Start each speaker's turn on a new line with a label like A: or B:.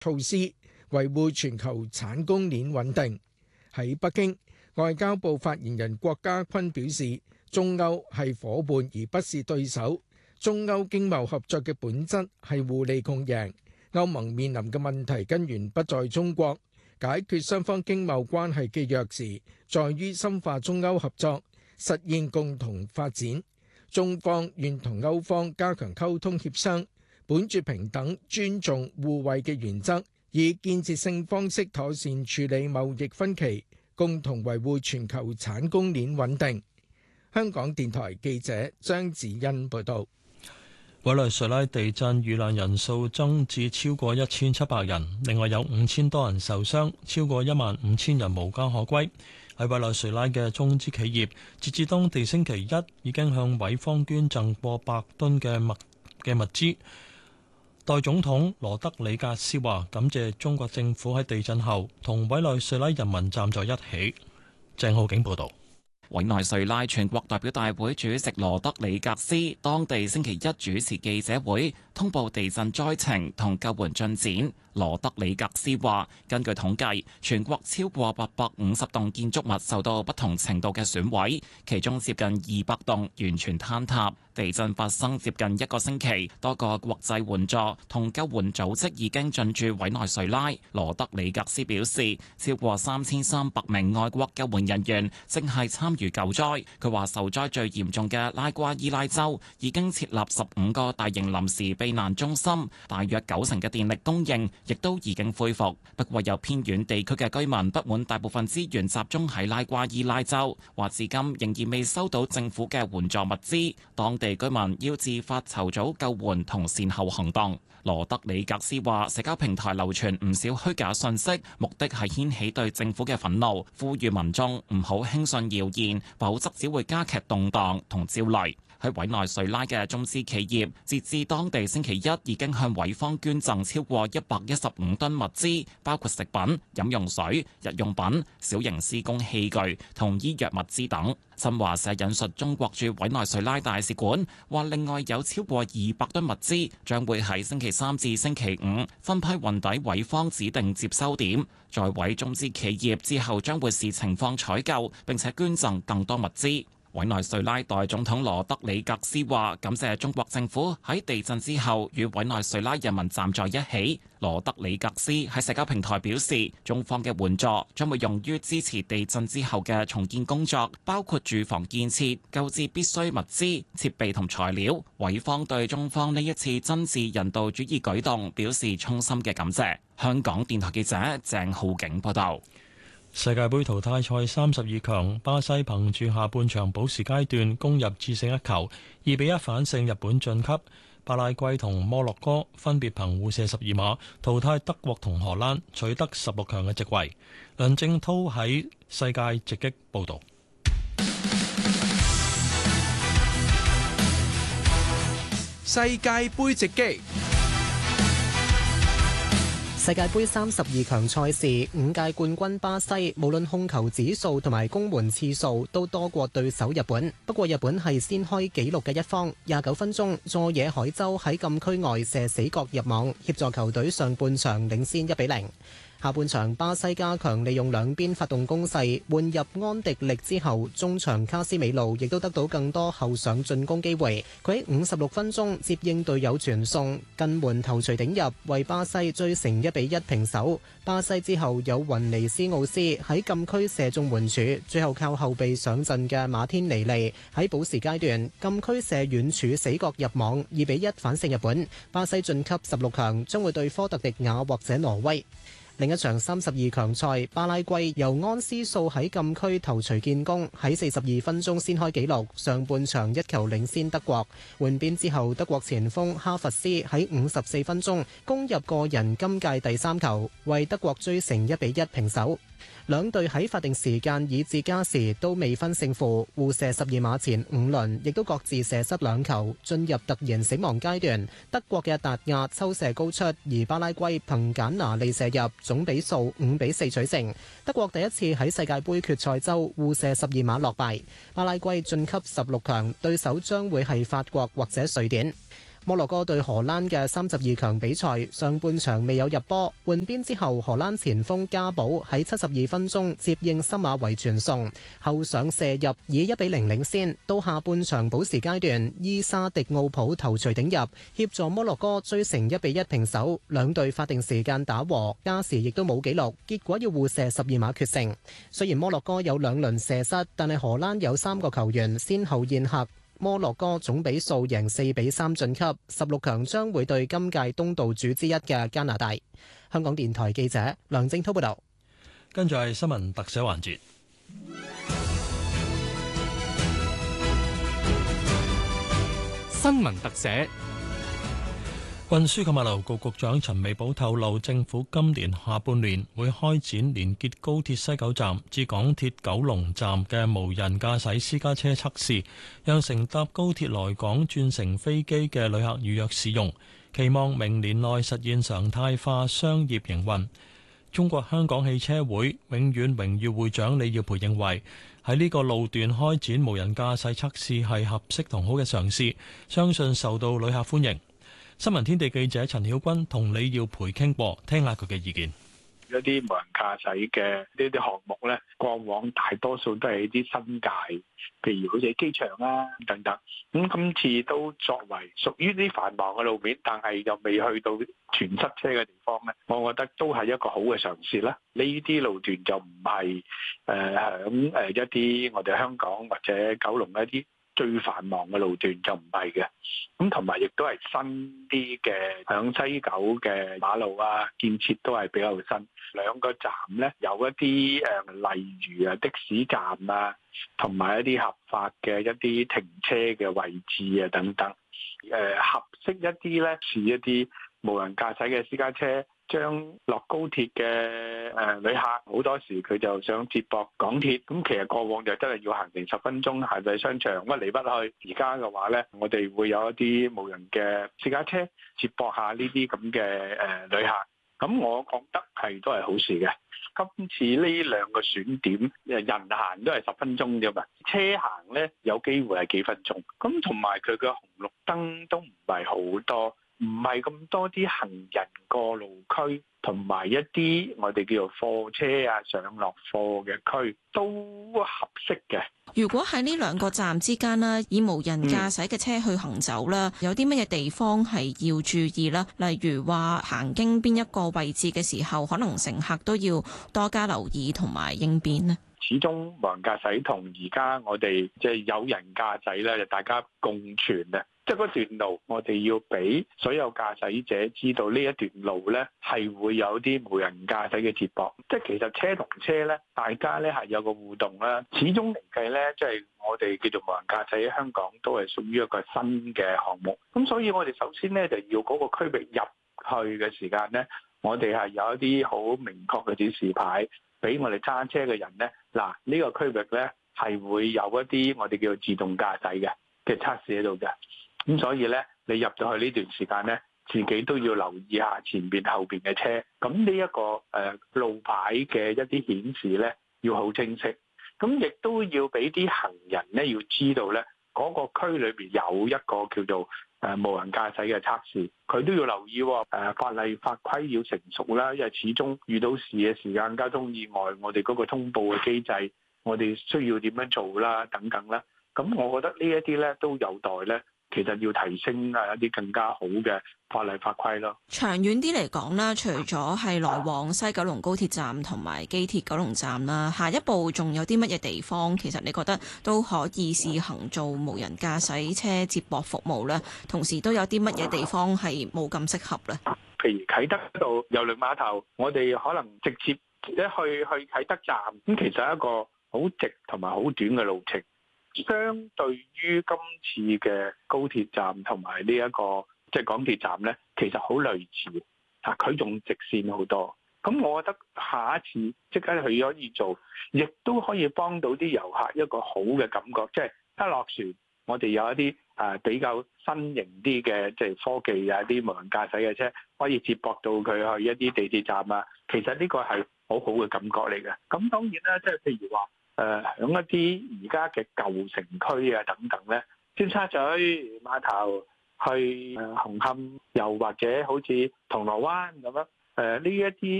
A: 措施，維護全球產供鏈穩定。喺北京，外交部發言人郭家坤表示，中歐係夥伴而不是對手，中歐經貿合作嘅本質係互利共贏。歐盟面臨嘅問題根源不在中國，解決雙方經貿關係嘅鑰匙在於深化中歐合作，實現共同發展。中方願同歐方加強溝通協商，本住平等、尊重、互惠嘅原則，以建設性方式妥善處理貿易分歧，共同維護全球產供鏈穩定。香港電台記者張子欣報道。
B: 委內瑞拉地震遇難人數增至超過1700人，另外有5000多人受傷，超過15000人無家可歸。喺委內瑞拉嘅中資企業，截至當地星期一已經向委方捐贈過百噸嘅物資。代總統羅德里格斯話感謝中國政府喺地震後同委內瑞拉人民站在一起。鄭浩景報道。
C: 委內瑞拉全國代表大會主席羅德里格斯當地星期一主持記者會，通報地震災情同救援進展。羅德里格斯話，根據統計，全國超過850棟建築物受到不同程度嘅損毀，其中接近200棟完全坍塌。地震發生接近一個星期，多個國際援助同救援組織已經進駐委內瑞拉。羅德里格斯表示，超過3300名外國救援人員正係參與救災。佢話受災最嚴重嘅拉瓜伊拉州已經設立15個大型臨時避難中心，大約90%嘅電力供應亦都已經恢復。不過有偏遠地區嘅居民不滿大部分資源集中喺拉瓜伊拉州，話至今仍然未收到政府嘅援助物資。當地居民要自發籌組救援同善後行動。羅德里格斯話，社交平台流傳唔少虛假信息，目的係掀起對政府嘅憤怒，呼籲民眾唔好輕信謠言，否則只會加劇動盪同焦慮。喺委內瑞拉嘅中資企業，截至當地星期一已經向委方捐贈超過115噸物資，包括食品、飲用水、日用品、小型施工器具同醫藥物資等。新華社引述中國駐委內瑞拉大使館話，另外有超過200噸物資將會喺星期三至星期五分批運抵委方指定接收點，在委中資企業之後將會視情況採購並且捐贈更多物資。委內瑞拉代總統羅德里格斯話感謝中國政府喺地震之後與委內瑞拉人民站在一起。羅德里格斯喺社交平台表示，中方嘅援助將會用於支持地震之後嘅重建工作，包括住房建設、購置必需物資、設備同材料。委方對中方呢一次真摯人道主義舉動表示衷心嘅感謝。香港電台記者鄭浩景報道。
B: 世界盃淘汰賽32強，巴西憑住下半場補時階段攻入致勝一球，2-1反勝日本晉級。巴拉圭同摩洛哥分別憑互射12碼淘汰德國同荷蘭，取得16強嘅席位。梁正濤喺世界直擊報道。
A: 世界盃直擊。
D: 世界盃32強賽事，5屆冠軍巴西無論控球指數同埋攻門次數都多過對手日本。不過日本係先開紀錄嘅一方，29分鐘佐野海洲喺禁區外射死角入網，協助球隊上半場領先1-0。下半場巴西加強利用兩邊發動攻勢，換入安迪力之後，中場卡斯美路亦都得到更多後上進攻機會。佢喺56分鐘接應隊友傳送，近門頭槌頂入，為巴西追成1-1平手。巴西之後有雲尼斯奧斯喺禁區射中門柱，最後靠後備上陣嘅馬天尼利喺補時階段禁區射遠柱死角入網，2-1反勝日本。巴西晉級16強，將會對科特迪瓦或者挪威。另一場32強賽，巴拉圭由安斯素喺禁區頭槌建功，喺42分鐘先開紀錄，上半場1球領先德國。換邊之後，德國前鋒哈弗斯喺54分鐘攻入個人今屆第3球，為德國追成1-1平手。兩隊喺法定時間以至加時都未分勝負，互射12碼前5輪亦都各自射失2球，進入突然死亡階段。德國嘅達亞抽射高出，而巴拉圭憑簡拿利射入，總比數5-4取勝。德國第一次喺世界盃決賽周互射12碼落敗。巴拉圭晉級16強，對手將會係法國或者瑞典。 摩洛哥對荷蘭嘅32強比賽，上半場未有入波，換邊之後，荷蘭前鋒加寶喺72分鐘接應森馬維傳送，後上射入，以1-0領先。到下半場補時階段，伊沙迪奧普頭槌頂入，協助摩洛哥追成1-1平手。兩隊法定時間打和，加時亦都冇紀錄，結果要互射12碼決勝。雖然摩洛哥有2輪射失，但係荷蘭有3個球員先後宴客。摩洛哥總比數贏4-3晉級，16強將會對今屆東道主之一嘅加拿大。香港電台記者梁正滔報導。
B: 跟住係新聞特寫環節。
E: 新聞特寫。
B: 運輸及物流局局長陳美寶透露，政府今年下半年會開展連結高鐵西九站至港鐵九龍站嘅無人駕駛私家車測試，讓乘搭高鐵來港轉乘飛機嘅旅客預約使用，期望明年內實現常態化商業營運。中國香港汽車會永遠榮譽會長李耀培認為，喺呢個路段開展無人駕駛測試係合適同好嘅嘗試，相信受到旅客歡迎。新聞天地記者陳曉君同李耀培傾過，聽下佢嘅意見。
F: 一啲無人駕駛嘅呢啲項目咧，過往大多數都係一啲新界，譬如好似機場啦等等。咁今次都作為屬於啲繁忙嘅路面，但係又未去到全塞車嘅地方咧，我覺得都係一個好嘅嘗試啦。呢啲路段就唔係響一啲我哋香港或者九龍一啲最繁忙嘅路段就唔係嘅，咁同埋亦都係新啲嘅，響西九嘅馬路啊建設都係比較新。兩個站咧有一啲例如的士站啊，同埋一啲合法嘅一啲停車嘅位置啊等等。合適一啲咧是一啲無人駕駛嘅私家車，將落高鐵嘅旅客好多時佢就想接駁港鐵，咁其實過往就真係要行成10分鐘，行到商場屈離不去。而家嘅話呢，我哋會有一啲無人嘅私家車接駁下呢啲咁嘅旅客，咁我覺得都係好事嘅。今次呢兩個選點，人行都係10分鐘啫嘛，車行呢有機會係幾分鐘，咁同埋佢嘅紅綠燈都唔係好多。唔係咁多啲行人過路區，同埋一啲我哋叫做貨車啊上落貨嘅區都合適嘅。
G: 如果喺呢兩個站之間啦，以無人駕駛嘅車去行走啦，有啲乜嘢地方係要注意啦？例如話行經邊一個位置嘅時候，可能乘客都要多加留意同埋應變呢？
F: 始終無人駕駛同而家我哋即係有人駕駛咧，就大家共存啊！即係嗰段路，我哋要俾所有駕駛者知道呢一段路咧係會有啲無人駕駛嘅接駁。即係其實車同車咧，大家咧係有個互動啦。始終嚟計咧，即係我哋叫做無人駕駛喺香港都係屬於一個新嘅項目。咁所以我哋首先咧就要嗰個區域入去嘅時間咧，我哋係有一啲好明確嘅指示牌俾我哋揸車嘅人咧。嗱，呢個區域咧係會有一啲我哋叫做自動駕駛嘅測試喺度嘅。咁所以咧，你入咗去呢段時間咧，自己都要留意下前邊後邊嘅車。咁呢一個路牌嘅一啲顯示咧，要好清晰。咁亦都要俾啲行人咧，要知道咧，嗰個區裏邊有一個叫做無人駕駛嘅測試，佢都要留意喎。法例法規要成熟啦，因為始終遇到事嘅時間、交通意外，我哋嗰個通報嘅機制，我哋需要點樣做啦，等等啦。咁我覺得呢一啲咧都有待咧。其實要提升一啲更加好嘅法例法規咯。
G: 長遠啲嚟講啦，除咗係來往西九龍高鐵站同埋機鐵九龍站啦，下一步仲有啲乜嘢地方？其實你覺得都可以試行做無人駕駛車接駁服務咧？同時都有啲乜嘢地方係冇咁適合咧？
F: 譬如啟德嗰度郵輪碼頭，我哋可能直接一去啟德站，咁其實係一個好直同埋好短嘅路程。相對於今次嘅高鐵站同埋呢一個即係港鐵站呢，其實好類似，佢仲直線好多。咁我覺得下一次即刻佢可以做，亦都可以幫到啲遊客一個好嘅感覺，即係一落船，我哋有一啲比較新型啲嘅即係科技啊，啲無人駕駛嘅車可以接駁到佢去一啲地鐵站啊。其實呢個係好好嘅感覺嚟嘅。咁當然啦，即係譬如話。響一啲而家嘅舊城區啊等等咧，尖沙咀碼頭、 去紅磡，又或者好似銅鑼灣咁樣，呢一啲